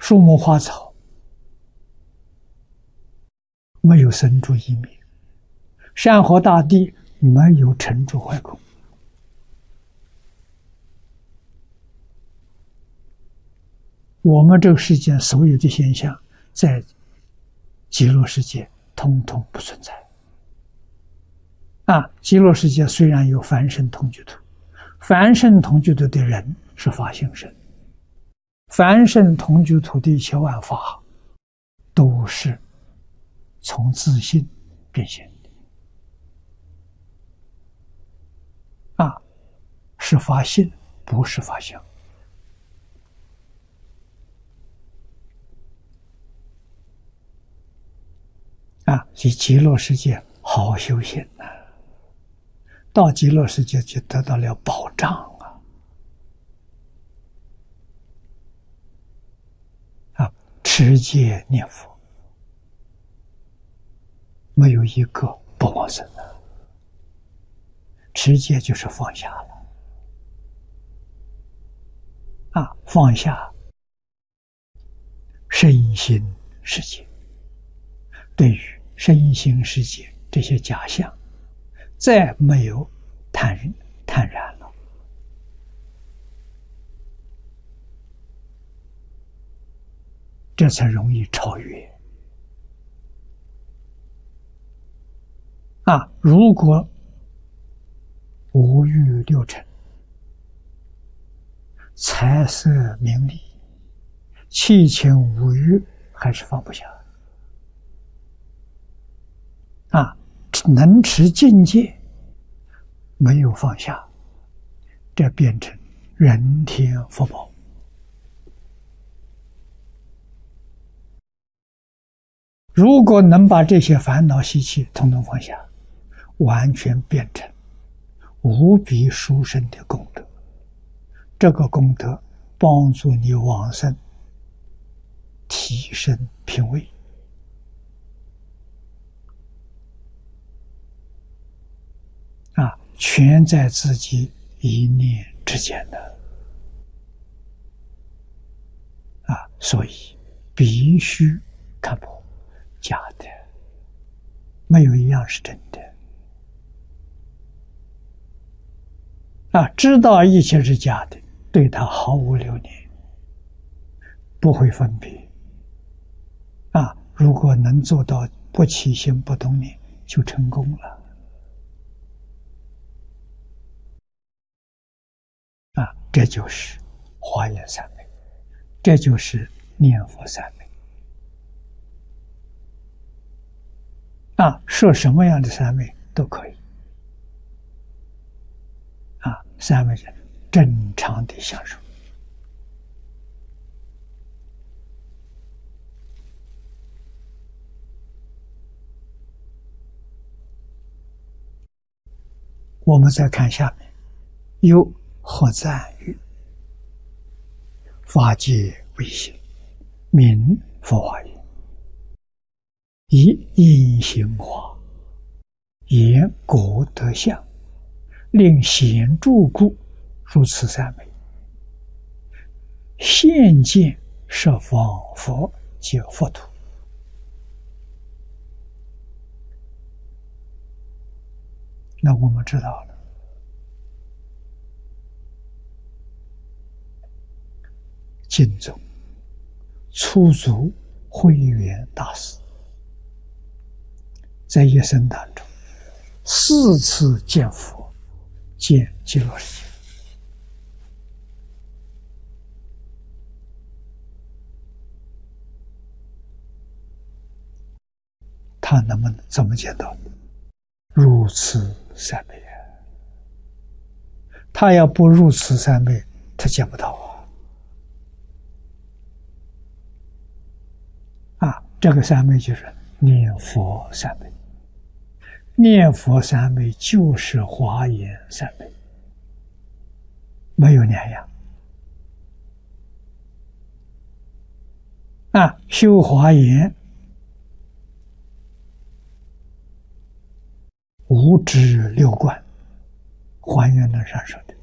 树木花草没有生住异灭，山河大地没有成住坏空。我们这个世界所有的现象，在极乐世界通通不存在。极乐世界虽然有凡圣同居土，凡圣同居土的人是法性身，凡圣同居土的一切万法都是从自性变现的，是法性，不是法相。所以极乐世界好修行到极乐世界就得到了保障持戒念佛，没有一个不往生的。持戒就是放下了放下身心世界，对于身心世界这些假象，再没有坦然了。这才容易超越。如果五欲六尘、财色名利、七情五欲还是放不下能持境界，没有放下，这变成人天福报。如果能把这些烦恼习气统统放下，完全变成无比殊胜的功德。这个功德帮助你往生，提升品位。全在自己一念之间的所以必须看破假的，没有一样是真的知道一切是假的，对他毫无留念，不会分别如果能做到不起心不动念，就成功了这就是华严三昧，这就是念佛三昧设什么样的三昧都可以三昧人正常的享受。我们再看下面，有何赞语：法界为性，名佛华严，以因行化，言果德相，令显著故，如此三昧，现见十方佛及佛土。那我们知道了，净宗初祖慧远大师在一生当中4次见佛，见极乐世界。他能不能怎么见到的？入此三昧他要不入此三昧，他见不到这个三昧就是念佛三昧，念佛三昧就是华严三昧，没有两样修华严无知六观，还原论上说的，